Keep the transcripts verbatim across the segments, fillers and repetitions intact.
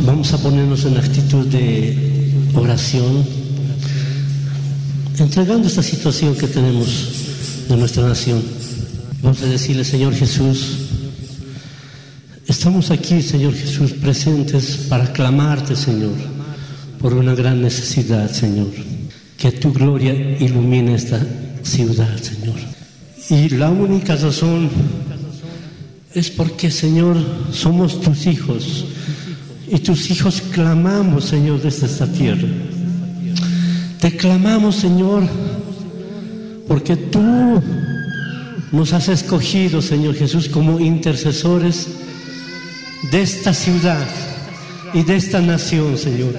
Vamos a ponernos en actitud de oración, entregando esta situación que tenemos de nuestra nación. Vamos a decirle: Señor Jesús, estamos aquí, Señor Jesús, presentes para clamarte, Señor, por una gran necesidad, Señor. Que tu gloria ilumine esta ciudad, Señor. Y la única razón es porque, Señor, somos tus hijos. Y tus hijos clamamos, Señor, desde esta tierra. Te clamamos, Señor, porque tú nos has escogido, Señor Jesús, como intercesores de esta ciudad y de esta nación, Señor.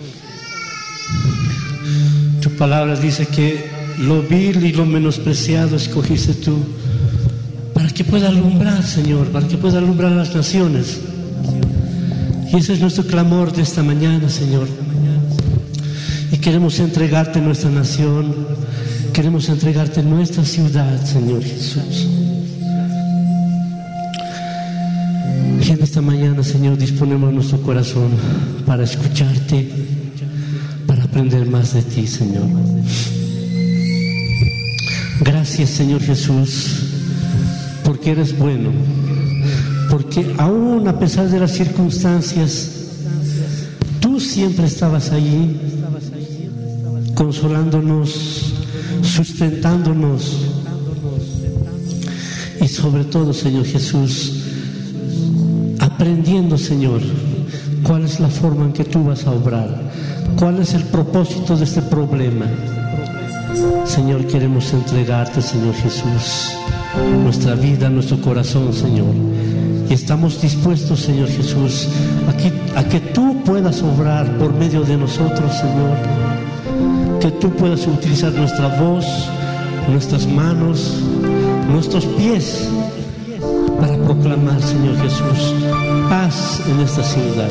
Tu palabra dice que lo vil y lo menospreciado escogiste tú para que pueda alumbrar, Señor, para que pueda alumbrar las naciones. Y ese es nuestro clamor de esta mañana, Señor. Y queremos entregarte nuestra nación, queremos entregarte nuestra ciudad, Señor Jesús. Y en esta mañana, Señor, disponemos nuestro corazón para escucharte, para aprender más de ti, Señor. Gracias, Señor Jesús, porque eres bueno. Porque aún a pesar de las circunstancias, tú siempre estabas allí, consolándonos, sustentándonos. Y sobre todo, Señor Jesús, aprendiendo, Señor, cuál es la forma en que tú vas a obrar, cuál es el propósito de este problema. Señor, queremos entregarte, Señor Jesús, nuestra vida, nuestro corazón, Señor. Y estamos dispuestos, Señor Jesús, a que, a que tú puedas obrar por medio de nosotros, Señor. Que tú puedas utilizar nuestra voz, nuestras manos, nuestros pies para proclamar, Señor Jesús, paz en esta ciudad.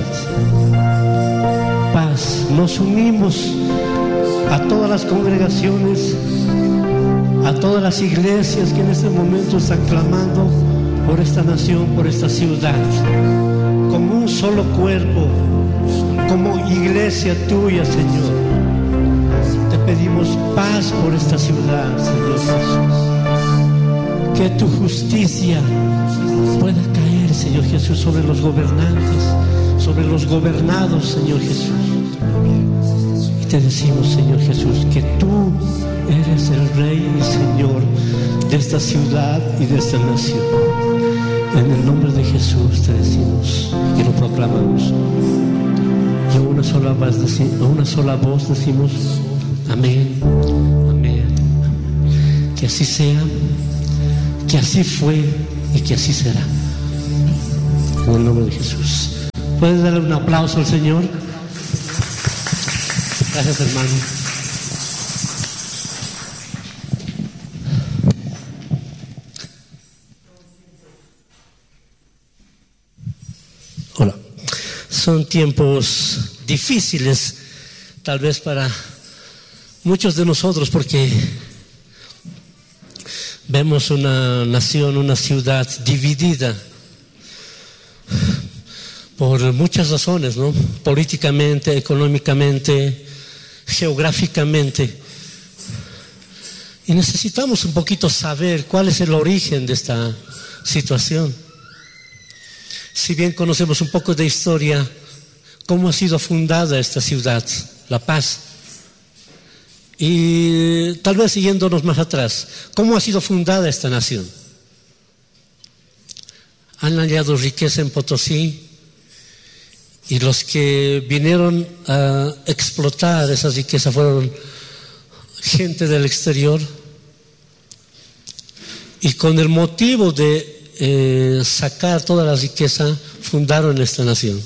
Paz. Nos unimos a todas las congregaciones, a todas las iglesias que en este momento están clamando por esta nación, por esta ciudad, como un solo cuerpo, como iglesia tuya, Señor. Te pedimos paz por esta ciudad, Señor Jesús. Que tu justicia pueda caer, Señor Jesús, sobre los gobernantes, sobre los gobernados, Señor Jesús. Y te decimos, Señor Jesús, que tú eres el Rey y Señor de esta ciudad y de esta nación. En el nombre de Jesús te decimos y lo proclamamos. Y a una sola voz, a una sola voz decimos: amén, amén. Que así sea, que así fue y que así será. En el nombre de Jesús. ¿Puedes darle un aplauso al Señor? Gracias, hermano. Hola. Son tiempos difíciles, tal vez para muchos de nosotros, porque vemos una nación, una ciudad dividida por muchas razones, ¿no? Políticamente, económicamente, geográficamente. Y necesitamos un poquito saber cuál es el origen de esta situación. Si bien conocemos un poco de historia, cómo ha sido fundada esta ciudad, La Paz. Y tal vez siguiéndonos más atrás, ¿cómo ha sido fundada esta nación? Han hallado riqueza en Potosí y los que vinieron a explotar esa riqueza fueron gente del exterior, y con el motivo de eh, sacar toda la riqueza fundaron esta nación.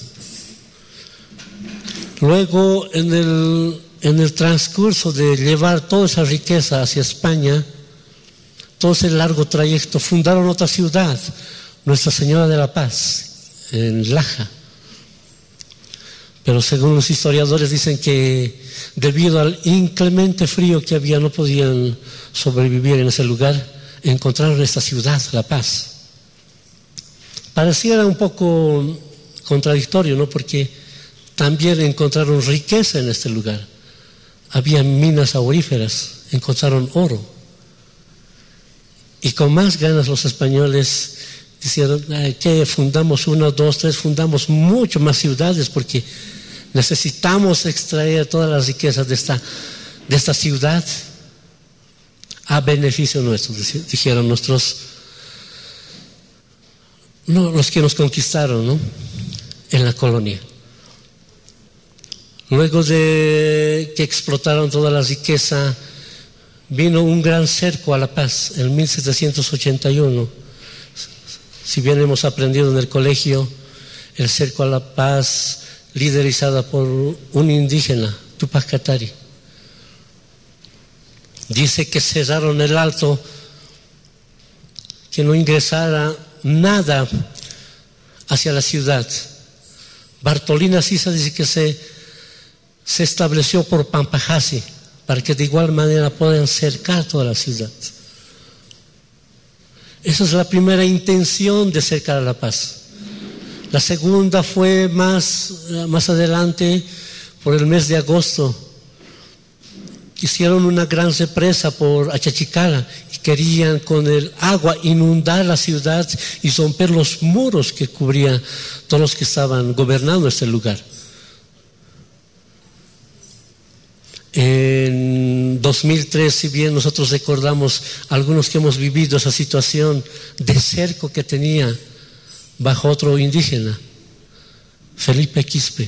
Luego, en el En el transcurso de llevar toda esa riqueza hacia España, todo ese largo trayecto, fundaron otra ciudad, Nuestra Señora de la Paz, en Laja. Pero según los historiadores dicen que debido al inclemente frío que había, no podían sobrevivir en ese lugar, encontraron esta ciudad, La Paz. Pareciera un poco contradictorio, ¿no? Porque también encontraron riqueza en este lugar. Había minas auríferas, encontraron oro. Y con más ganas los españoles dijeron que fundamos una, dos, tres, fundamos mucho más ciudades porque necesitamos extraer todas las riquezas de esta, de esta ciudad a beneficio nuestro, dijeron nuestros, no, los que nos conquistaron, ¿no?, en la colonia. Luego de que explotaron toda la riqueza, vino un gran cerco a La Paz en mil setecientos ochenta y uno. Si bien hemos aprendido en el colegio, el cerco a La Paz, liderizada por un indígena, Túpac Katari. Dice que cerraron el alto, que no ingresara nada hacia la ciudad. Bartolina Sisa dice que se, se estableció por Pampajasi, para que de igual manera puedan cercar toda la ciudad. Esa es la primera intención de cercar a La Paz. La segunda fue más, más adelante, por el mes de agosto. Hicieron una gran represa por Achachicala y querían con el agua inundar la ciudad y romper los muros que cubrían todos los que estaban gobernando este lugar. En dos mil tres, si bien nosotros recordamos algunos que hemos vivido esa situación de cerco que tenía bajo otro indígena, Felipe Quispe,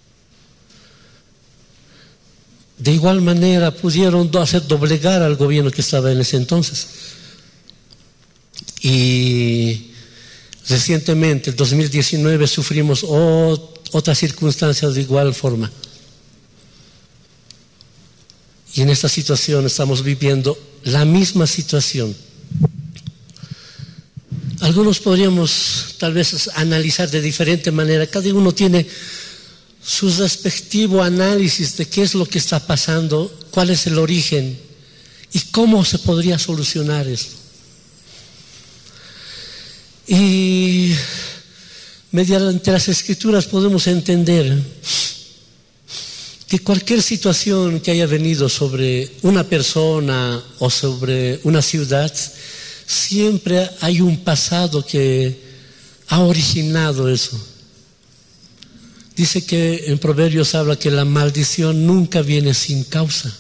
de igual manera pudieron hacer doblegar al gobierno que estaba en ese entonces. Y recientemente, en dos mil diecinueve, sufrimos otra circunstancia de igual forma. Y en esta situación estamos viviendo la misma situación. Algunos podríamos tal vez analizar de diferente manera. Cada uno tiene su respectivo análisis de qué es lo que está pasando, cuál es el origen y cómo se podría solucionar esto. Y mediante las Escrituras podemos entender que cualquier situación que haya venido sobre una persona o sobre una ciudad, siempre hay un pasado que ha originado eso. Dice que en Proverbios habla que la maldición nunca viene sin causa.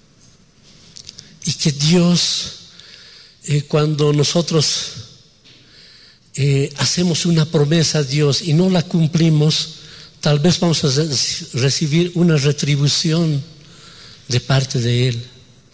Y que Dios, eh, cuando nosotros eh, hacemos una promesa a Dios y no la cumplimos, tal vez vamos a re- recibir una retribución de parte de Él.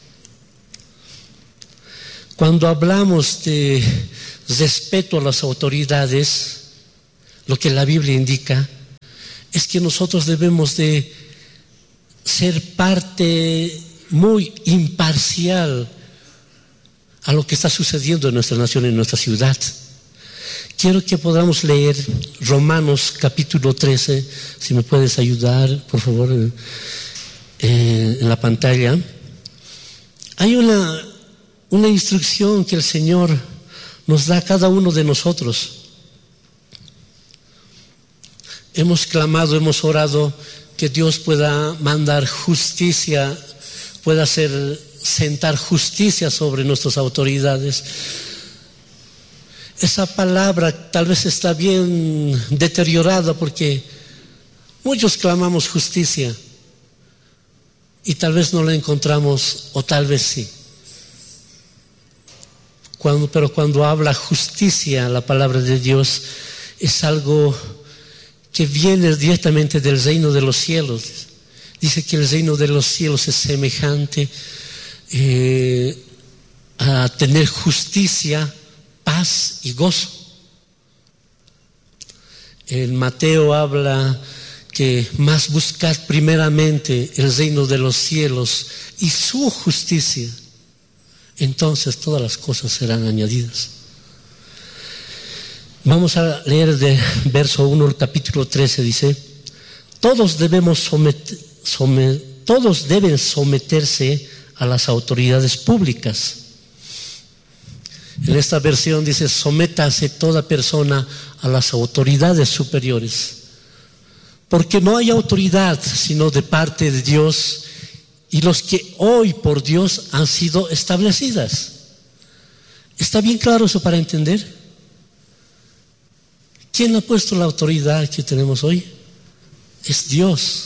Cuando hablamos de respeto a las autoridades, lo que la Biblia indica es que nosotros debemos de ser parte muy imparcial a lo que está sucediendo en nuestra nación, en nuestra ciudad. Quiero que podamos leer Romanos capítulo trece, si me puedes ayudar, por favor, eh, en la pantalla. Hay una, una instrucción que el Señor nos da a cada uno de nosotros. Hemos clamado, hemos orado que Dios pueda mandar justicia, pueda hacer sentar justicia sobre nuestras autoridades. Esa palabra tal vez está bien deteriorada porque muchos clamamos justicia y tal vez no la encontramos, o tal vez sí. Cuando, pero cuando habla justicia, la palabra de Dios es algo que viene directamente del reino de los cielos. Dice que el reino de los cielos es semejante eh, a tener justicia, paz y gozo. En Mateo habla que más buscad primeramente el reino de los cielos y su justicia, entonces todas las cosas serán añadidas. Vamos a leer de verso uno al capítulo trece, dice: todos debemos someter, somet, todos deben someterse a las autoridades públicas. En esta versión dice: sométase toda persona a las autoridades superiores, Porque no hay autoridad sino de parte de Dios, y los que hoy por Dios han sido establecidas. ¿Está bien claro eso para entender? ¿Quién ha puesto la autoridad que tenemos hoy? Es Dios.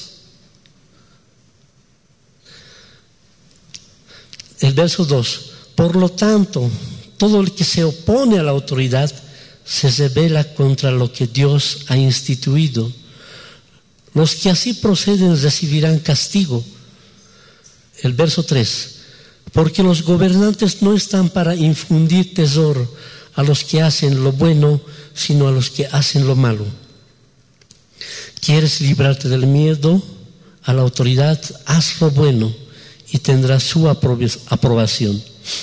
El verso dos. Por lo tanto, todo el que se opone a la autoridad se rebela contra lo que Dios ha instituido. Los que así proceden recibirán castigo. El verso tres. Porque los gobernantes no están para infundir terror a los que hacen lo bueno, sino a los que hacen lo malo. ¿Quieres librarte del miedo a la autoridad? Haz lo bueno y tendrás su aprobación.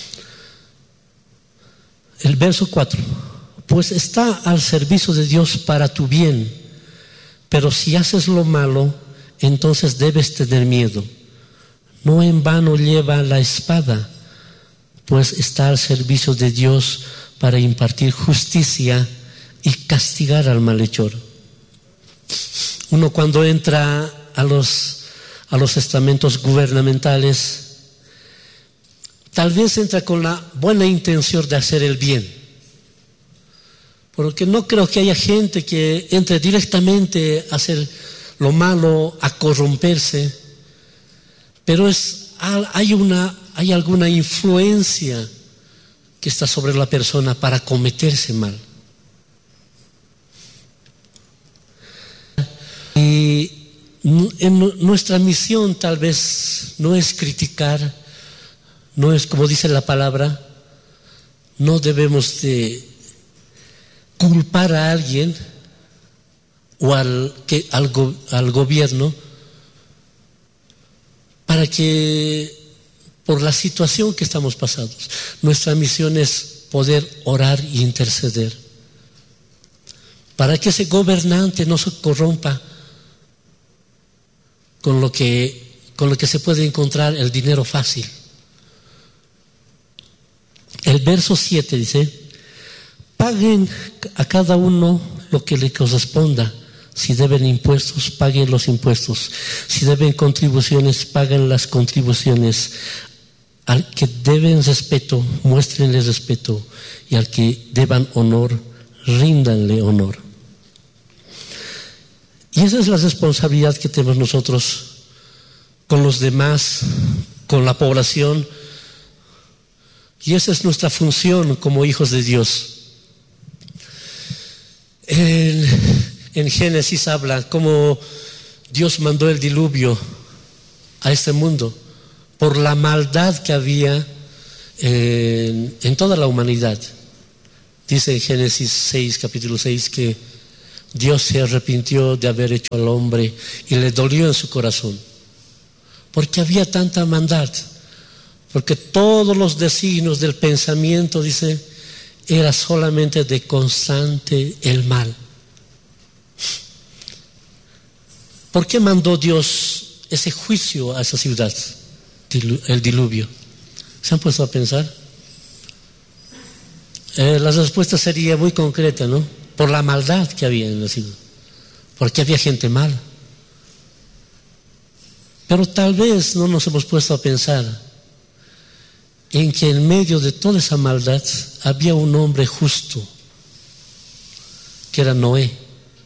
El verso cuatro. Pues está al servicio de Dios para tu bien, pero si haces lo malo, entonces debes tener miedo. No en vano lleva la espada, pues está al servicio de Dios para impartir justicia y castigar al malhechor. Uno cuando entra a los, a los estamentos gubernamentales, tal vez entra con la buena intención de hacer el bien, porque no creo que haya gente que entre directamente a hacer lo malo, a corromperse. Pero es, hay, una, hay alguna influencia que está sobre la persona para cometerse mal. Y en nuestra misión tal vez no es criticar, no es como dice la palabra, no debemos de culpar a alguien o al, que, al, go, al gobierno, para que, por la situación que estamos pasando, nuestra misión es poder orar e interceder, para que ese gobernante no se corrompa con lo que, con lo que se puede encontrar el dinero fácil. El verso siete dice, paguen a cada uno lo que le corresponda. Si deben impuestos, paguen los impuestos. Si deben contribuciones, paguen las contribuciones. Al que deben respeto, muéstrenle respeto. Y al que deban honor, ríndanle honor. Y esa es la responsabilidad que tenemos nosotros con los demás, con la población. Y esa es nuestra función como hijos de Dios. En, en Génesis habla cómo Dios mandó el diluvio a este mundo por la maldad que había en, en toda la humanidad. Dice en Génesis seis, capítulo seis, que Dios se arrepintió de haber hecho al hombre y le dolió en su corazón, porque había tanta maldad, porque todos los designios del pensamiento, dice, era solamente de constante el mal. ¿Por qué mandó Dios ese juicio a esa ciudad, el diluvio? ¿Se han puesto a pensar? Eh, la respuesta sería muy concreta, ¿no? Por la maldad que había en la ciudad, porque había gente mala. Pero tal vez no nos hemos puesto a pensar en que en medio de toda esa maldad había un hombre justo, que era Noé.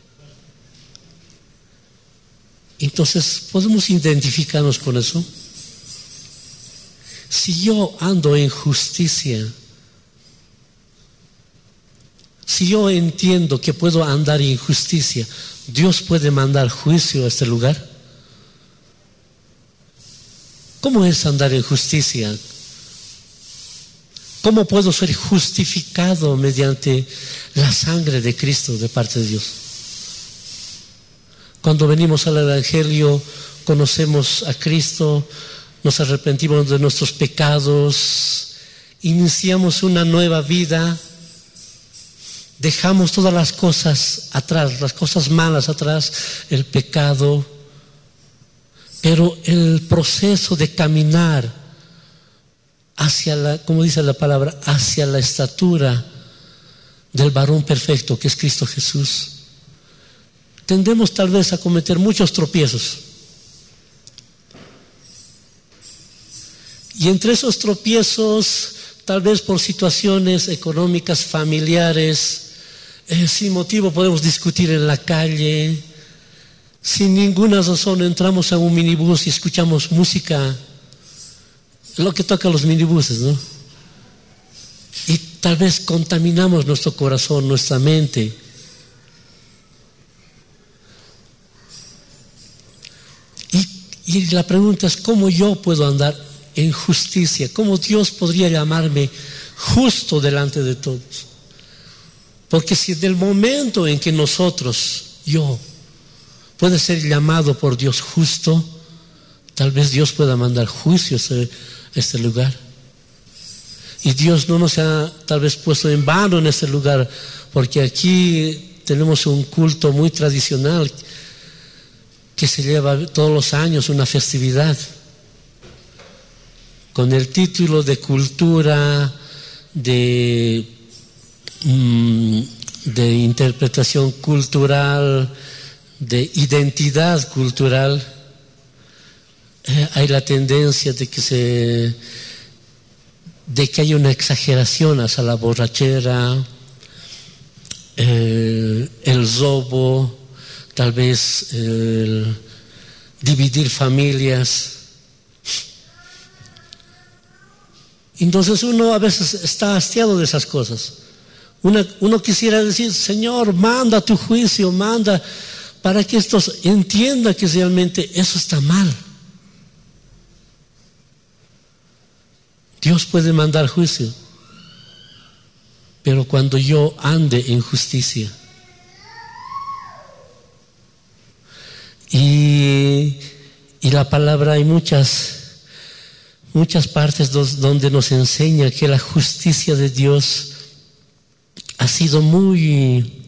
Entonces, ¿podemos identificarnos con eso? Si yo ando en justicia, si yo entiendo que puedo andar en justicia, ¿Dios puede mandar juicio a este lugar? ¿Cómo es andar en justicia? ¿Cómo puedo ser justificado mediante la sangre de Cristo de parte de Dios? Cuando venimos al Evangelio, conocemos a Cristo, nos arrepentimos de nuestros pecados, iniciamos una nueva vida, dejamos todas las cosas atrás, las cosas malas atrás, el pecado, pero el proceso de caminar hacia la, como dice la palabra, hacia la estatura del varón perfecto que es Cristo Jesús, tendemos tal vez a cometer muchos tropiezos. Y entre esos tropiezos, tal vez por situaciones económicas, familiares, eh, sin motivo podemos discutir en la calle, sin ninguna razón entramos a un minibús y escuchamos música, lo que tocan los minibuses, ¿no? Y tal vez contaminamos nuestro corazón, nuestra mente. Y, y la pregunta es, ¿cómo yo puedo andar en justicia? ¿Cómo Dios podría llamarme justo delante de todos? Porque si en el momento en que nosotros, yo, puede ser llamado por Dios justo, tal vez Dios pueda mandar juicio a este lugar. Y Dios no nos ha tal vez puesto en vano en este lugar, porque aquí tenemos un culto muy tradicional que se lleva todos los años, una festividad, con el título de cultura, de, mm, de interpretación cultural, de identidad cultural. Eh, hay la tendencia de que se de que hay una exageración hacia la borrachera, eh, el robo, tal vez el dividir familias. Entonces uno a veces está hastiado de esas cosas. Uno, uno quisiera decir, Señor, manda tu juicio, manda, para que estos entiendan que realmente eso está mal. Dios puede mandar juicio, pero cuando yo ande en justicia. Y, y la palabra, hay muchas, muchas partes dos, donde nos enseña que la justicia de Dios ha sido muy,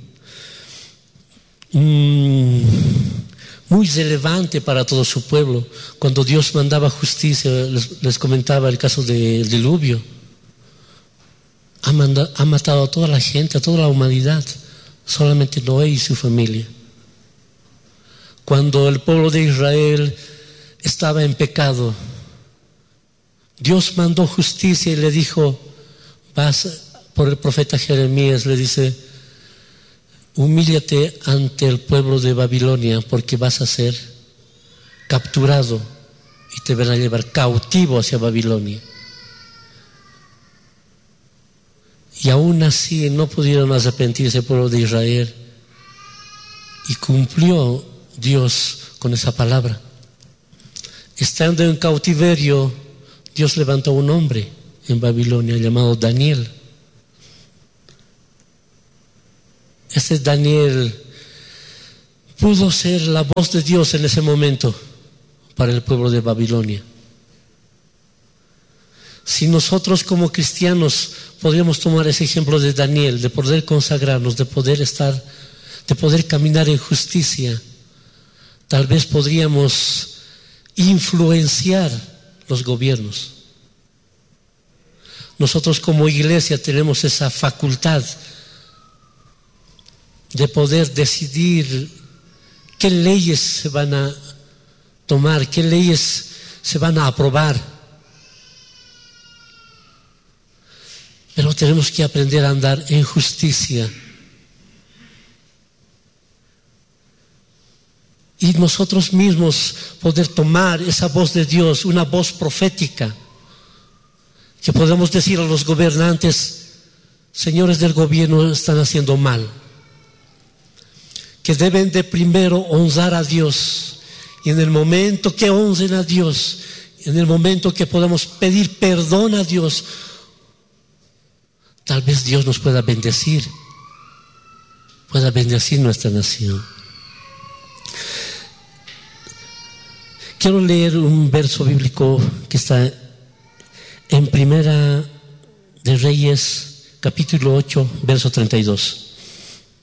mm, muy relevante para todo su pueblo. Cuando Dios mandaba justicia, les, les comentaba el caso del diluvio. Ha, mandado, ha matado a toda la gente, a toda la humanidad, solamente Noé y su familia. Cuando el pueblo de Israel estaba en pecado, Dios mandó justicia y le dijo, vas, por el profeta Jeremías le dice, humíllate ante el pueblo de Babilonia porque vas a ser capturado y te van a llevar cautivo hacia Babilonia. Y aún así no pudieron arrepentirse el pueblo de Israel y cumplió Dios con esa palabra. Estando en cautiverio, Dios levantó un hombre en Babilonia llamado Daniel. Ese Daniel pudo ser la voz de Dios en ese momento para el pueblo de Babilonia. Si nosotros como cristianos podríamos tomar ese ejemplo de Daniel, de poder consagrarnos, de poder estar, de poder caminar en justicia, tal vez podríamos influenciar los gobiernos. Nosotros como iglesia tenemos esa facultad de poder decidir qué leyes se van a tomar, qué leyes se van a aprobar. Pero tenemos que aprender a andar en justicia. Y nosotros mismos poder tomar esa voz de Dios, una voz profética, que podemos decir a los gobernantes, señores del gobierno están haciendo mal, que deben de primero honrar a Dios, y en el momento que honren a Dios, en el momento que podamos pedir perdón a Dios, tal vez Dios nos pueda bendecir, pueda bendecir nuestra nación. Quiero leer un verso bíblico que está en Primera de Reyes, capítulo ocho, verso treinta y dos.